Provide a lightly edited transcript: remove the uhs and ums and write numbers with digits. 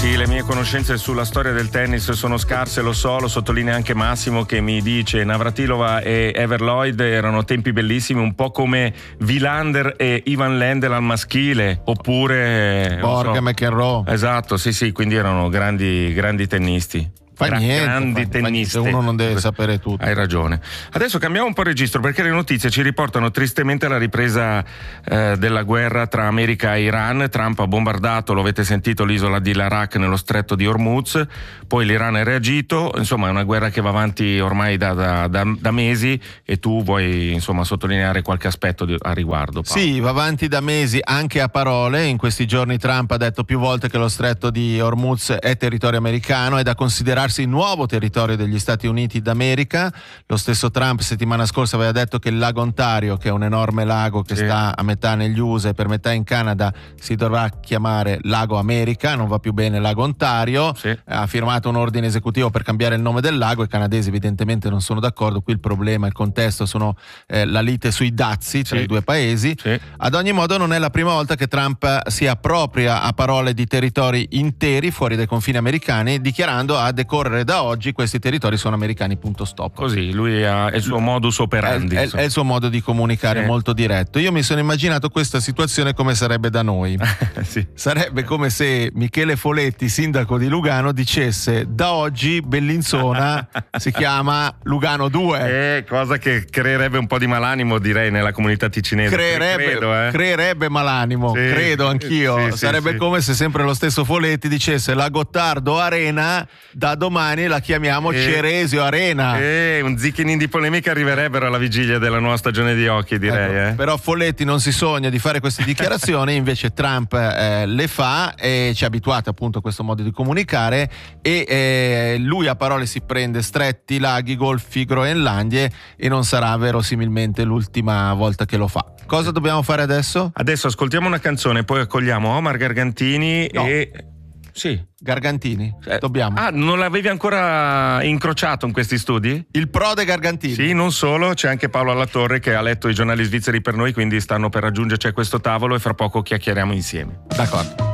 Sì, le mie conoscenze sulla storia del tennis sono scarse, lo so, lo sottolinea anche Massimo che mi dice Navratilova e Evert Lloyd erano tempi bellissimi, un po' come Wilander e Ivan Lendl al maschile, oppure Borg, McEnroe. Esatto, sì, quindi erano grandi tennisti. Grandi tennisti. Uno non deve sapere tutto. Hai ragione. Adesso cambiamo un po' il registro perché le notizie ci riportano tristemente la ripresa della guerra tra America e Iran. Trump ha bombardato, lo avete sentito, l'isola di Larak nello stretto di Hormuz, poi l'Iran ha reagito, insomma è una guerra che va avanti ormai da mesi e tu vuoi insomma sottolineare qualche aspetto a riguardo, Paolo. Sì, va avanti da mesi anche a parole. In questi giorni Trump ha detto più volte che lo stretto di Hormuz è territorio americano, è da considerarsi nuovo territorio degli Stati Uniti d'America. Lo stesso Trump settimana scorsa aveva detto che il lago Ontario, che è un enorme lago che sta a metà negli USA e per metà in Canada, si dovrà chiamare Lago America, non va più bene Lago Ontario. Ha firmato un ordine esecutivo per cambiare il nome del lago. I canadesi evidentemente non sono d'accordo. Qui il problema, il contesto sono la lite sui dazi tra i due paesi. Ad ogni modo non è la prima volta che Trump si appropria a parole di territori interi fuori dai confini americani, dichiarando a decorrere da oggi questi territori sono americani, punto stop. Così lui ha il suo modus operandi, è il suo modo di comunicare molto diretto. Io mi sono immaginato questa situazione come sarebbe da noi. Sarebbe come se Michele Foletti, sindaco di Lugano, dicesse da oggi Bellinzona si chiama Lugano 2. Cosa che creerebbe un po' di malanimo, direi, nella comunità ticinese. Creerebbe malanimo, credo anch'io. Sarebbe come se sempre lo stesso Foletti dicesse la Gottardo Arena da domani la chiamiamo Ceresio Arena. Un zicchinin di polemica arriverebbero alla vigilia della nuova stagione di hockey, direi. Ecco, però Folletti non si sogna di fare queste dichiarazioni, invece Trump le fa e ci ha abituato appunto a questo modo di comunicare e lui a parole si prende stretti, laghi, golfi, Groenlandie e non sarà verosimilmente l'ultima volta che lo fa. Cosa dobbiamo fare adesso? Adesso ascoltiamo una canzone, poi accogliamo Omar Gargantini e... Sì. Gargantini, dobbiamo. Ah, non l'avevi ancora incrociato in questi studi? Il prode Gargantini. Sì, non solo, c'è anche Paolo Allatorre che ha letto i giornali svizzeri per noi, quindi stanno per raggiungerci a questo tavolo e fra poco chiacchieriamo insieme. D'accordo.